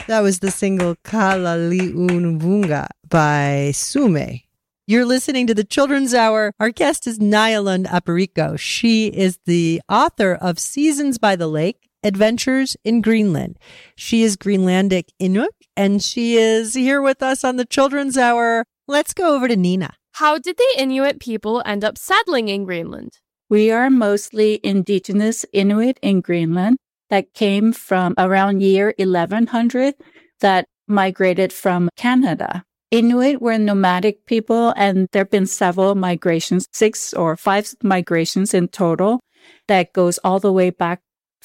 That was the single Kalali'unvunga by Sume. You're listening to the Children's Hour. Our guest is Nayalund Aparico. She is the author of Seasons by the Lake, Adventures in Greenland. She is Greenlandic Inuk, and she is here with us on the Children's Hour. Let's go over to Nina. How did the Inuit people end up settling in Greenland? We are mostly indigenous Inuit in Greenland that came from around year 1100 that migrated from Canada. Inuit were nomadic people, and there have been several migrations, 6 or 5 migrations in total, that goes all the way back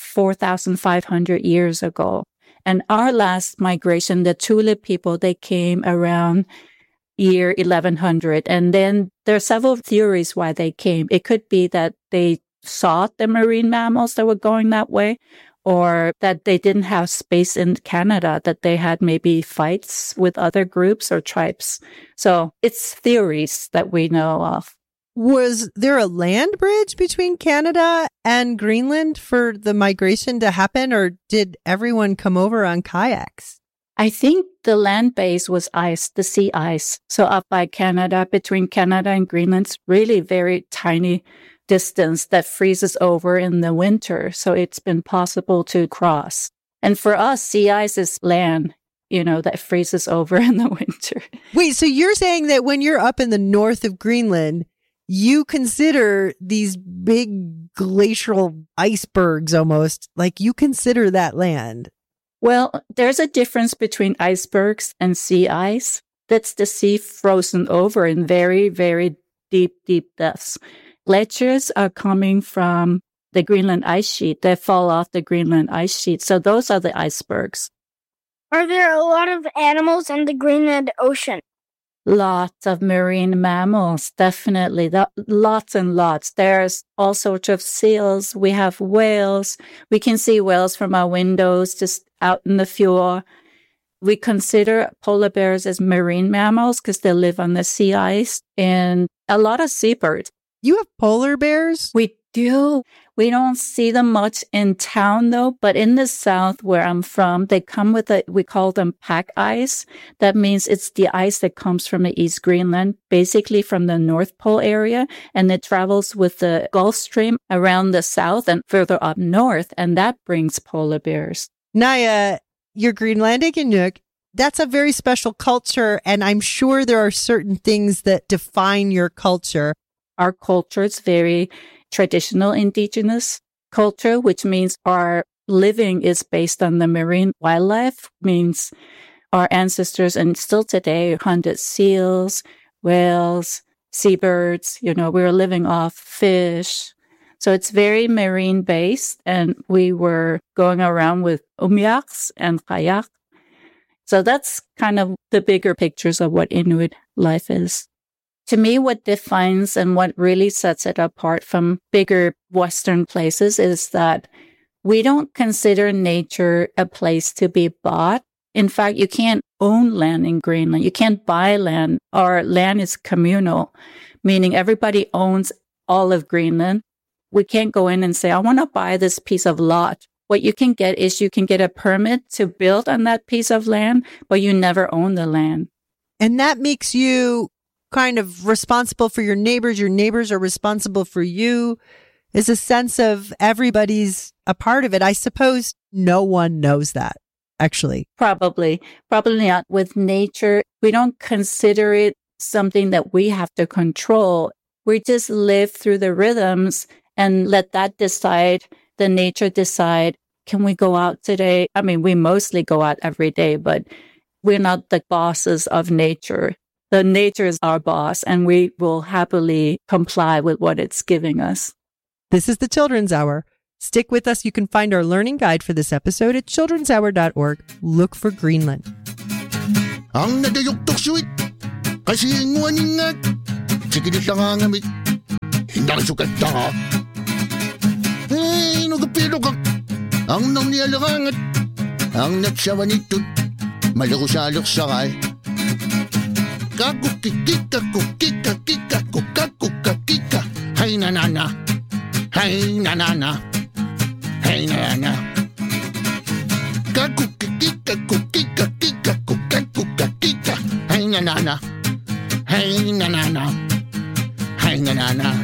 4,500 years ago. And our last migration, the Tulip people, they came around year 1100. And then there are several theories why they came. It could be that they saw the marine mammals that were going that way, or that they didn't have space in Canada, that they had maybe fights with other groups or tribes. So it's theories that we know of. Was there a land bridge between Canada and Greenland for the migration to happen, or did everyone come over on kayaks? I think the land base was ice, the sea ice. So up by Canada, between Canada and Greenland, it's really very tiny distance that freezes over in the winter. So it's been possible to cross. And for us, sea ice is land, that freezes over in the winter. Wait, so you're saying that when you're up in the north of Greenland, you consider these big glacial icebergs almost, like you consider that land? Well, there's a difference between icebergs and sea ice. That's the sea frozen over in very, very deep, deep depths. Glaciers are coming from the Greenland ice sheet. They fall off the Greenland ice sheet. So those are the icebergs. Are there a lot of animals in the Greenland Ocean? Lots of marine mammals, definitely. Lots and lots. There's all sorts of seals. We have whales. We can see whales from our windows just out in the fjord. We consider polar bears as marine mammals because they live on the sea ice, and a lot of seabirds. You have polar bears? We do. We don't see them much in town, though. But in the south where I'm from, they come with we call them pack ice. That means it's the ice that comes from the East Greenland, basically from the North Pole area. And it travels with the Gulf Stream around the south and further up north. And that brings polar bears. Naya, you're Greenlandic Inuk. That's a very special culture. And I'm sure there are certain things that define your culture. Our culture is very traditional indigenous culture, which means our living is based on the marine wildlife, means our ancestors and still today hunted seals, whales, seabirds. We were living off fish. So it's very marine based, and we were going around with umiaks and kayak. So that's kind of the bigger pictures of what Inuit life is. To me, what defines and what really sets it apart from bigger Western places is that we don't consider nature a place to be bought. In fact, you can't own land in Greenland. You can't buy land. Our land is communal, meaning everybody owns all of Greenland. We can't go in and say, I want to buy this piece of lot. What you can get is you can get a permit to build on that piece of land, but you never own the land. And that makes you kind of responsible for your neighbors. Your neighbors are responsible for you. There's a sense of everybody's a part of it. I suppose no one knows that, actually. Probably not. With nature, we don't consider it something that we have to control. We just live through the rhythms and let that decide, the nature decide, can we go out today? I mean, we mostly go out every day, but we're not the bosses of nature. The nature is our boss, and we will happily comply with what it's giving us. This is the Children's Hour. Stick with us. You can find our learning guide for this episode at childrenshour.org. Look for Greenland. Ang nadayok suit, kasi nguaningat, sige ngamit, hindi sukat ta. Hey, nagapilo ka, ang nang nialakangat, ang natsawa nito, malakusalok sakay. Kakukikika, kukika, kika, kukakuka, kika, hay nanana, hay nanana, hay nanana. Kakukikika, kukika, Hey, nanana. Hey, nanana. Hey, nanana.